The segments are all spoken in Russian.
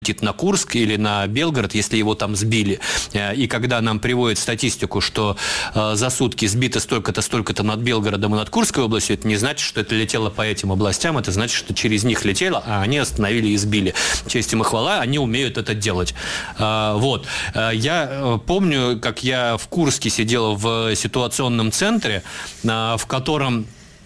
на Курск или на Белгород, если его там сбили. И когда нам приводят статистику, что за сутки сбито столько-то, столько-то над Белгородом и над Курской областью, это не значит, что это летело по этим областям, это значит, что через них летело, а они остановили и сбили. Честь им и хвала, они умеют это делать. Вот. Я помню, как я в Курске сидел в ситуационном центре, в котором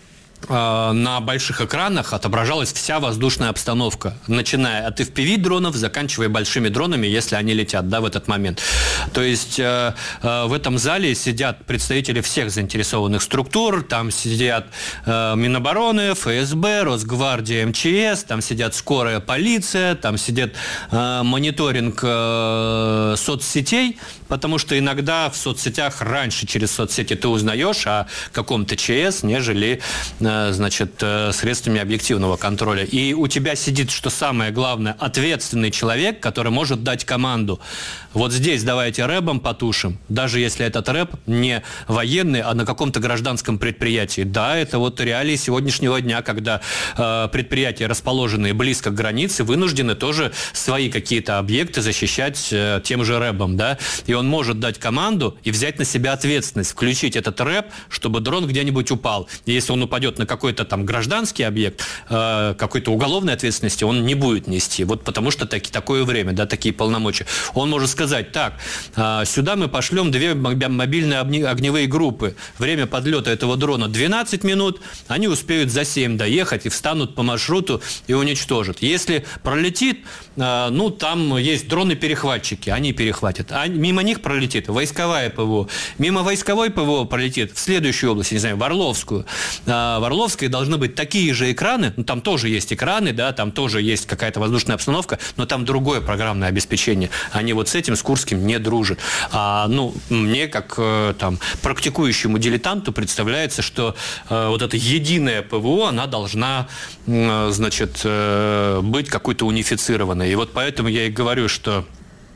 на больших экранах отображалась вся воздушная обстановка, начиная от FPV-дронов, заканчивая большими дронами, если они летят, да, в этот момент. То есть в этом зале сидят представители всех заинтересованных структур, там сидят Минобороны, ФСБ, Росгвардия, МЧС, там сидят скорая полиция, там сидит мониторинг соцсетей, потому что иногда в соцсетях раньше через соцсети ты узнаешь о каком-то ЧС, нежели значит, средствами объективного контроля. И у тебя сидит, что самое главное, ответственный человек, который может дать команду. Вот здесь давайте рэбом потушим, даже если этот рэб не военный, а на каком-то гражданском предприятии. Да, это вот реалии сегодняшнего дня, когда предприятия, расположенные близко к границе, вынуждены тоже свои какие-то объекты защищать тем же рэбом, да, и он может дать команду и взять на себя ответственность, включить этот рэб, чтобы дрон где-нибудь упал. И если он упадет на какой-то там гражданский объект, какой-то уголовной ответственности он не будет нести. Вот потому что такое время, да, такие полномочия. Он может сказать: так, сюда мы пошлем 2 мобильные огневые группы. Время подлета этого дрона 12 минут, они успеют за 7 доехать и встанут по маршруту и уничтожат. Если пролетит, ну, там есть дроны-перехватчики, они перехватят. А мимо них пролетит войсковая ПВО. Мимо войсковой ПВО пролетит в следующую область, не знаю, в Орловскую. В Орловской должны быть такие же экраны, ну, там тоже есть экраны, да, там тоже есть какая-то воздушная обстановка, но там другое программное обеспечение. Они вот с этим, с Курским, не дружат. Ну, мне, как там практикующему дилетанту, представляется, что вот эта единая ПВО, она должна, значит, быть какой-то унифицированной. И вот поэтому я и говорю, что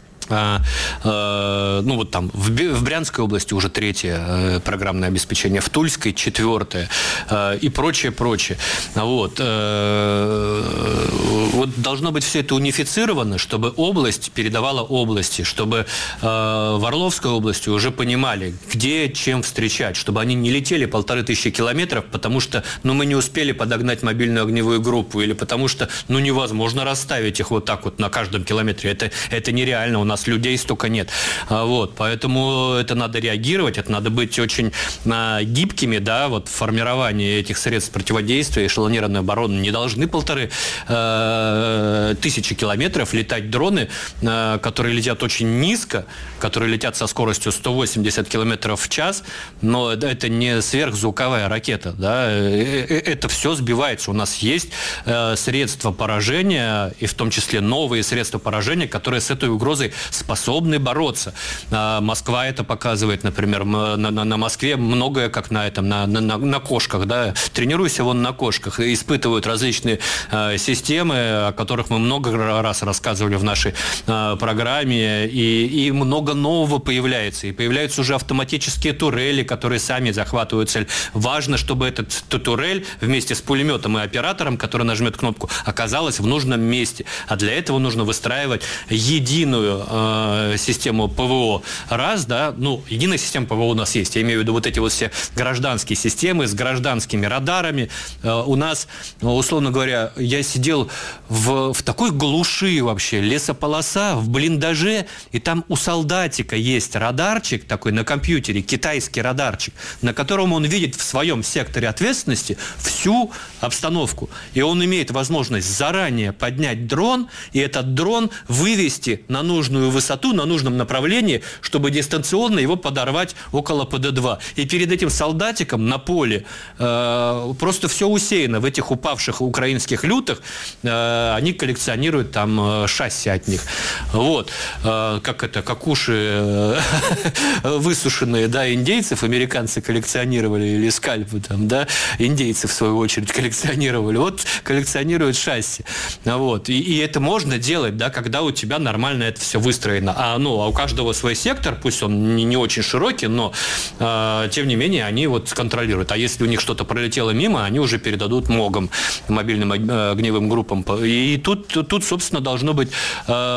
ну вот там в Брянской области уже 3-е программное обеспечение, в Тульской 4-е и прочее. Вот должно быть все это унифицировано, чтобы область передавала области, чтобы в Орловской области уже понимали, где чем встречать, чтобы они не летели 1500 километров, потому что, ну, мы не успели подогнать мобильную огневую группу, или потому что, ну, невозможно расставить их вот так вот на каждом километре. Это нереально, у нас людей столько нет. Вот, поэтому это надо реагировать, это надо быть очень гибкими, да, вот в формировании этих средств противодействия, эшелонированной обороны. Не должны 1500 километров летать дроны, которые летят очень низко, которые летят со скоростью 180 километров в час, но это не сверхзвуковая ракета, да, это все сбивается. У нас есть средства поражения, и в том числе новые средства поражения, которые с этой угрозой способны бороться. Москва это показывает, например, на Москве многое как на этом, на кошках, да, тренируйся вон на кошках, и испытывают различные системы, о которых мы много раз рассказывали в нашей программе, и много нового появляется, и появляются уже автоматические турели, которые сами захватывают цель. Важно, чтобы этот турель вместе с пулеметом и оператором, который нажмет кнопку, оказалась в нужном месте, а для этого нужно выстраивать единую систему ПВО. Да, ну, единая система ПВО у нас есть. Я имею в виду вот эти вот все гражданские системы с гражданскими радарами. У нас, условно говоря, я сидел в такой глуши вообще, лесополоса, в блиндаже, и там у солдатика есть радарчик такой на компьютере, китайский радарчик, на котором он видит в своем секторе ответственности всю обстановку. И он имеет возможность заранее поднять дрон, и этот дрон вывести на нужную высоту, на нужном направлении, чтобы дистанционно его подорвать около ПД-2. И перед этим солдатиком на поле просто все усеяно в этих упавших украинских лютых, они коллекционируют там шасси от них. Вот. Как уши высушенные, да, индейцев американцы коллекционировали, или скальпы там, да, индейцы в свою очередь коллекционировали. Вот коллекционируют шасси. Вот. И это можно делать, да, когда у тебя нормально это все выстроено. А у каждого свой сектор, пусть он не очень широкий, но тем не менее они вот контролируют. А если у них что-то пролетело мимо, они уже передадут МОГам, мобильным огневым группам. И тут собственно, должно быть